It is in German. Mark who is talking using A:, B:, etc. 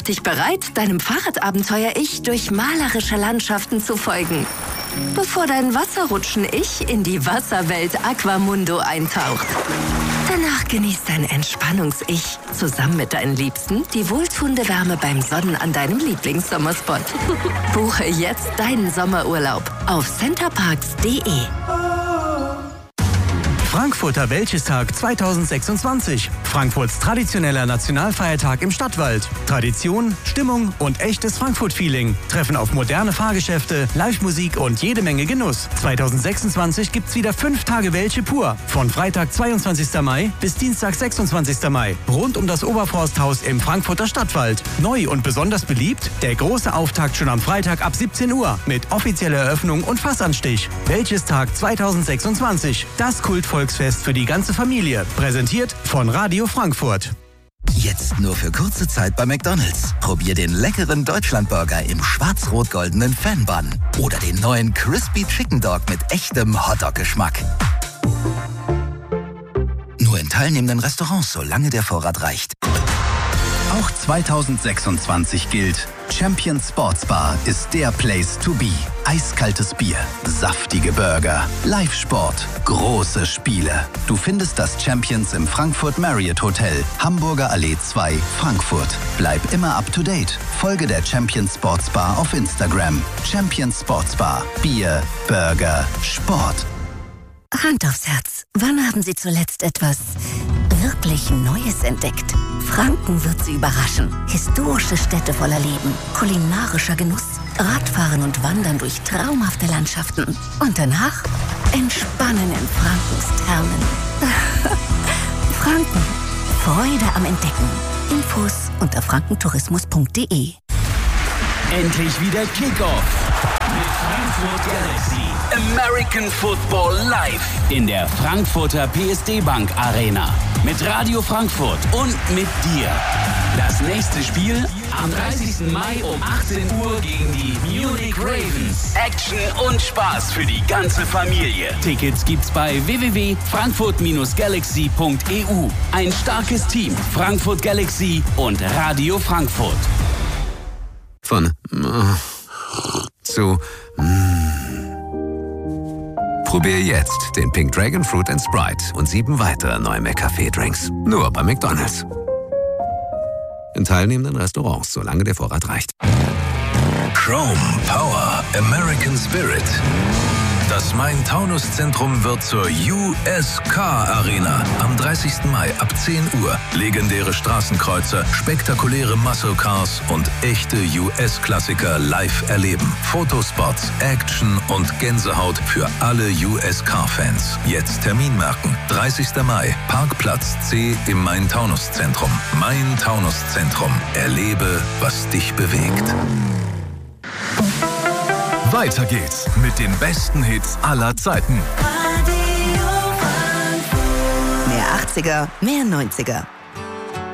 A: dich bereit, deinem Fahrradabenteuer-Ich durch malerische Landschaften zu folgen, bevor dein Wasserrutschen-Ich in die Wasserwelt Aquamundo eintaucht. Danach genießt dein Entspannungs-Ich zusammen mit deinen Liebsten die wohltuende Wärme beim Sonnen an deinem Lieblingssommerspot. Buche jetzt deinen Sommerurlaub auf centerparks.de.
B: Frankfurter Wäldchestag 2026. Frankfurts traditioneller Nationalfeiertag im Stadtwald. Tradition, Stimmung und echtes Frankfurt-Feeling treffen auf moderne Fahrgeschäfte, Live-Musik und jede Menge Genuss. 2026 gibt's wieder 5 Tage Welsche pur. Von Freitag 22. Mai bis Dienstag 26. Mai. Rund um das Oberforsthaus im Frankfurter Stadtwald. Neu und besonders beliebt, der große Auftakt schon am Freitag ab 17 Uhr mit offizieller Eröffnung und Fassanstich. Wäldchestag 2026. Das Kultvolksfest für die ganze Familie. Präsentiert von Radio Frankfurt.
C: Jetzt nur für kurze Zeit bei McDonald's. Probier den leckeren Deutschlandburger im schwarz-rot-goldenen Fan-Bun. Oder den neuen Crispy Chicken Dog mit echtem Hotdog-Geschmack. Nur in teilnehmenden Restaurants, solange der Vorrat reicht.
D: Auch 2026 gilt, Champions Sports Bar ist der Place to be. Eiskaltes Bier, saftige Burger, Live-Sport, große Spiele. Du findest das Champions im Frankfurt Marriott Hotel, Hamburger Allee 2, Frankfurt. Bleib immer up to date. Folge der Champions Sports Bar auf Instagram. Champions Sports Bar. Bier, Burger, Sport.
A: Hand aufs Herz. Wann haben Sie zuletzt etwas wirklich Neues entdeckt? Franken wird Sie überraschen. Historische Städte voller Leben, kulinarischer Genuss, Radfahren und Wandern durch traumhafte Landschaften. Und danach entspannen in Frankens Thermen. Franken. Freude am Entdecken. Infos unter frankentourismus.de.
E: Endlich wieder Kickoff mit Frankfurt Galaxy. American Football live in der Frankfurter PSD Bank Arena. Mit Radio Frankfurt und mit dir. Das nächste Spiel am 30. Mai um 18 Uhr gegen die Munich Ravens. Action und Spaß für die ganze Familie. Tickets gibt's bei www.frankfurt-galaxy.eu. Ein starkes Team, Frankfurt Galaxy und Radio Frankfurt.
F: Von zu Probier jetzt den Pink Dragon Fruit and Sprite und 7 weitere neue McCafé-Drinks. Nur bei McDonald's. In teilnehmenden Restaurants, solange der Vorrat reicht.
G: Chrome Power American Spirit. Das Main-Taunus-Zentrum wird zur USK Arena am 30. Mai ab 10 Uhr. Legendäre Straßenkreuzer, spektakuläre Muscle Cars und echte US-Klassiker live erleben. Fotospots, Action und Gänsehaut für alle USK-Fans. Jetzt Termin merken. 30. Mai, Parkplatz C im Main-Taunus-Zentrum. Main-Taunus-Zentrum. Erlebe, was dich bewegt.
H: Weiter geht's mit den besten Hits aller Zeiten.
A: Mehr 80er, mehr 90er.